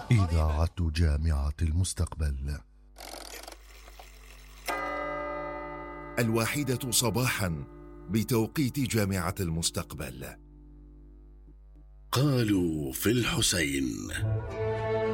إذاعة جامعة المستقبل. 1 صباحا بتوقيت جامعة المستقبل. قالوا في الحسين.